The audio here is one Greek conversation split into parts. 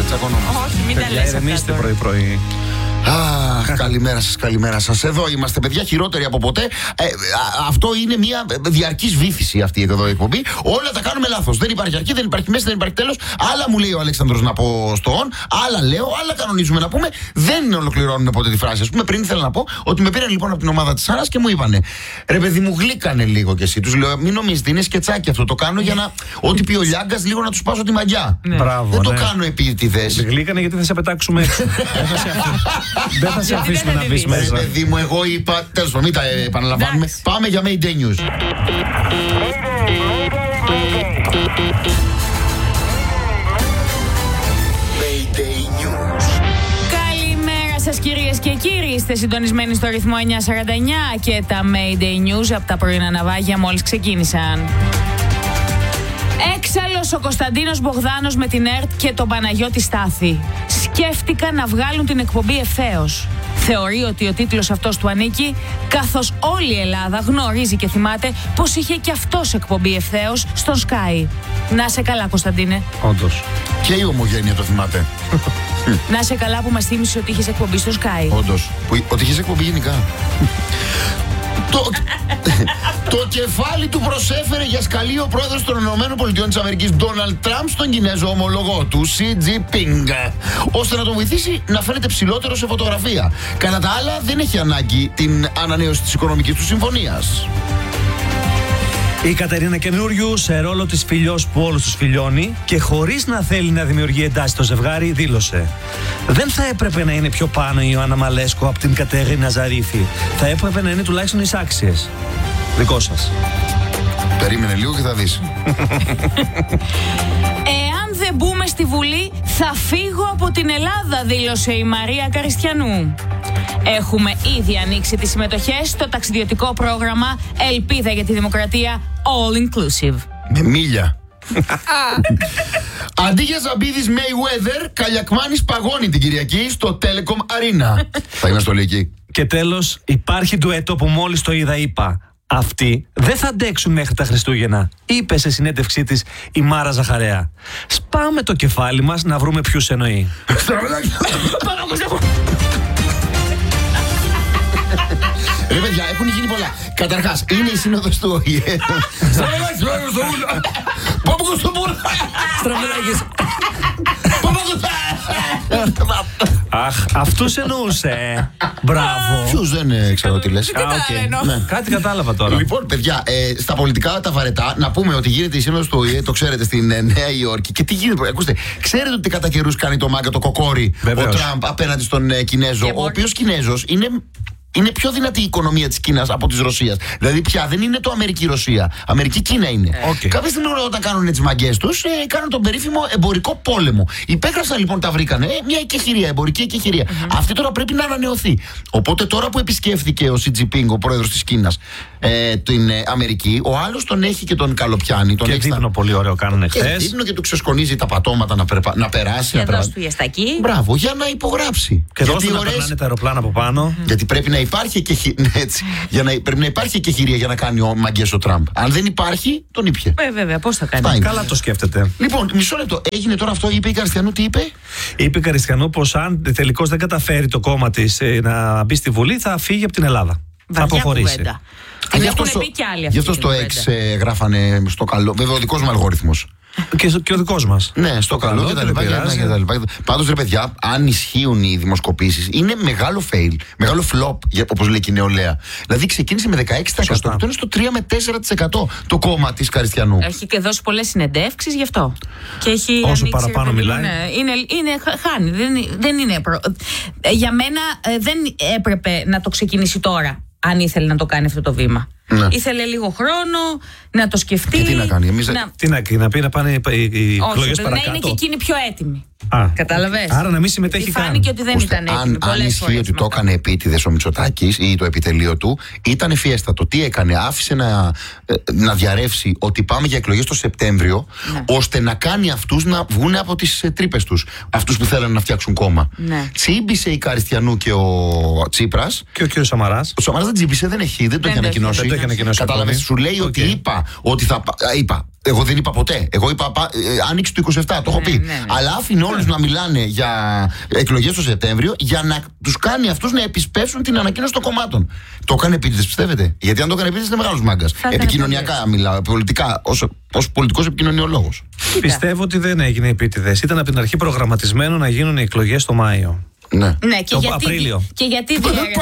τσακωνόμαστε. Όχι, μην τα λες. Ηρεμήστε πρωί-πρωί. Καλημέρα σας. Εδώ είμαστε, παιδιά, χειρότεροι από ποτέ. Αυτό είναι μια διαρκής βύθιση αυτή εδώ η εκπομπή. Όλα τα κάνουμε λάθος. Δεν υπάρχει αρχή, δεν υπάρχει μέση, δεν υπάρχει τέλος. Άλλα μου λέει ο Αλέξανδρος να πω στο on, άλλα λέω, άλλα κανονίζουμε να πούμε. Δεν ολοκληρώνουμε ποτέ τη φράση. Ας πούμε, πριν ήθελα να πω ότι με πήραν λοιπόν από την ομάδα της Σάρας και μου είπανε: ρε παιδί μου, γλύκανε λίγο κι εσύ. Τους λέω: μην νομίζετε, είναι σκετσάκι αυτό. Το κάνω για να. Ό,τι πει ο Λιάγκας, λίγο να τους σπάσω τη μαγιά. Δεν το κάνω επίτηδες. Γλύκανε γιατί θα σε πετάξουμε έξω. Δεν θα σε αφήσουμε να μπεις μέσα. Παιδί μου, εγώ είπα. Τέλος πάντων, μην τα επαναλαμβάνουμε. Πάμε για Mayday News. Καλημέρα σας, κυρίες και κύριοι. Είστε συντονισμένοι στο ρυθμό 949 και τα Mayday News από τα πρωινά ναυάγια μόλις ξεκίνησαν. Έξαλλος ο Κωνσταντίνος Μπογδάνος με την ΕΡΤ και τον Παναγιώτη Στάθη. Σκέφτηκαν να βγάλουν την εκπομπή ευθέως. Θεωρεί ότι ο τίτλος αυτός του ανήκει, καθώς όλη η Ελλάδα γνωρίζει και θυμάται πως είχε και αυτός εκπομπή ευθέως στον Sky. Να σε καλά, Κωνσταντίνε. Όντως. Και η ομογένεια το θυμάται. Να σε καλά που μας θύμισε ότι είχες εκπομπή στο Sky. Όντως. Ότι είχες εκπομπή γενικά. Το κεφάλι του προσέφερε για σκαλί ο πρόεδρος των ΗΠΑ Ντόναλντ Τραμπ στον Κινέζο ομολογό του Xi Jinping, ώστε να τον βοηθήσει να φαίνεται ψηλότερο σε φωτογραφία. Κατά τα άλλα, δεν έχει ανάγκη την ανανέωση της οικονομικής του συμφωνίας. Η Κατερίνα Καινούριου, σε ρόλο της φιλιός που όλους τους φιλιώνει και χωρίς να θέλει να δημιουργεί εντάσεις στο ζευγάρι, δήλωσε: δεν θα έπρεπε να είναι πιο πάνω η Ιωάννα Μαλέσκο από την Κατερίνα Ζαρίφη. Θα έπρεπε να είναι τουλάχιστον εισάξιες. Δικό σας. Περίμενε λίγο και θα δεις. Εάν δεν μπούμε στη Βουλή, θα φύγω από την Ελλάδα, δήλωσε η Μαρία Καριστιανού. Έχουμε ήδη ανοίξει τις συμμετοχές στο ταξιδιωτικό πρόγραμμα Ελπίδα για τη Δημοκρατία All Inclusive. Με μίλια. Αντί για Ζαμπίδης Mayweather, Καλιακμάνης παγώνει την Κυριακή στο Telecom Arena. Θα είμαστε όλοι εκεί. Και τέλος, υπάρχει ντουέτο που μόλις το είδα είπα: αυτοί δεν θα αντέξουν μέχρι τα Χριστούγεννα, είπε σε συνέντευξή της η Μάρα Ζαχαρέα. Σπάμε το κεφάλι μας να βρούμε ποιους εννοεί. Ρε παιδιά, έχουν γίνει πολλά. Καταρχάς, είναι η σύνοδος του ΟΗΕ. Αχ, αυτούς εννοούσε. Μπράβο. Ποιους δεν ξέρω τι λες. Κάτι κατάλαβα τώρα. Λοιπόν, παιδιά, στα πολιτικά τα βαρετά, να πούμε ότι γίνεται η σύνοδος του ΟΗΕ, το ξέρετε, στην Νέα Υόρκη. Και τι γίνεται, ακούστε, ξέρετε ότι κατά καιρούς κάνει το μάγκα το κοκόρι ο Τραμπ απέναντι στον Κινέζο, ο οποίος Κινέζος είναι πιο δυνατή η οικονομία της Κίνας από της Ρωσίας. Δηλαδή πια δεν είναι το Αμερική-Ρωσία. Αμερική-Κίνα είναι. Κάποια στιγμή όταν κάνουν τις μαγκές τους, κάνουν τον περίφημο εμπορικό πόλεμο. Υπέγραψαν λοιπόν, τα βρήκανε. Μια εκεχηρία, εμπορική εκεχηρία. Αυτή τώρα πρέπει να ανανεωθεί. Οπότε τώρα που επισκέφθηκε ο Xi Jinping, ο πρόεδρος της Κίνας, την Αμερική, ο άλλος τον έχει και τον καλοπιάνει. Και δείπνο πολύ ωραίο κάνανε χθες. Και δείπνο και του ξεσκονίζει τα πατώματα να περάσει. Και δώσ' του γιαστακί. Μπράβο, για να υπογράψει. Και δώσ' του να περνάνε τα αεροπλάνα από πάνω. Γιατί πρέπει να υπάρχει και πρέπει να υπάρχει και χειρία για να κάνει μαγκές ο Τραμπ. Αν δεν υπάρχει, τον ήπιε. Βέβαια, πώς θα κάνει. Καλά το σκέφτεται. Λοιπόν, μισό λεπτό. Έγινε τώρα αυτό, είπε η Καριστιανού, τι είπε? Είπε η Καριστιανού πως αν τελικώς δεν καταφέρει το κόμμα της να μπει στη Βουλή, θα φύγει από την Ελλάδα. Θα αποχωρήσει. Γι' αυτό στο X γράφανε στο καλό. Βέβαια, ο δικός μου αλγόριθμος. Και ο δικός μας. Ναι, στο καλό και τα λοιπά. Πάντως, ρε παιδιά, αν ισχύουν οι δημοσκοπήσεις, είναι μεγάλο fail, μεγάλο flop, όπως λέει και η νεολαία. Δηλαδή ξεκίνησε με 16%, τώρα είναι στο 3 με 4% το κόμμα της Καριστιανού. Έχει και δώσει πολλές συνεντεύξεις γι' αυτό. Και έχει όσο παραπάνω μιλάει. Χάνει. Δεν είναι. Για μένα δεν έπρεπε να το ξεκινήσει τώρα, αν ήθελε να το κάνει αυτό το βήμα. Ναι. Ήθελε λίγο χρόνο να το σκεφτεί. Και τι να κάνει, τι να πει, να πάνε οι εκλογές παρακάτω. Να είναι και εκείνη πιο έτοιμη. Καταλαβες. Άρα να μην συμμετέχει καν. Φάνηκε ότι δεν ήταν έτοιμη. Αν ισχύει ότι το έκανε επίτηδες ο Μητσοτάκης ή το επιτελείο του, ήταν φιέστατο. Τι έκανε, άφησε να διαρρεύσει ότι πάμε για εκλογές το Σεπτέμβριο, ώστε να κάνει αυτούς να βγουν από τις τρύπες τους. Αυτούς που θέλουν να φτιάξουν κόμμα. Τσίμπησε η Καριστιανού και ο Τσίπρας. Και ο κ. Σαμαράς. Ο Σαμαράς δεν τσίμπησε, δεν το έχει ανακοινώσει. έχει ανακοινώσει. Κατάλαβες, σου λέει ότι είπα. Εγώ δεν είπα ποτέ. Εγώ είπα άνοιξη του 27, το έχω πει. Αλλά άφηνε όλους να μιλάνε για εκλογές το Σεπτέμβριο για να τους κάνει αυτούς να επισπεύσουν την ανακοίνωση των κομμάτων. Το έκανε επίτηδες, πιστεύετε? Γιατί αν το έκανε επίτηδες είναι μεγάλος μάγκας. Επικοινωνιακά μιλάω, πολιτικά, ως πολιτικός επικοινωνιολόγος. Πιστεύω ότι δεν έγινε επίτηδες. Ήταν από την αρχή προγραμματισμένο να γίνουν οι εκλογές το Μάιο. Ναι, και γιατί, Απρίλιο. Και γιατί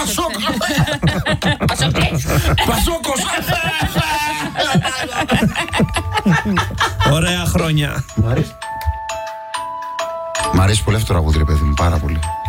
Πασόκος! Ωραία χρόνια. Μ' αρέσει πολύ αυτό το τραγούδι, ρε παιδί μου, πάρα πολύ.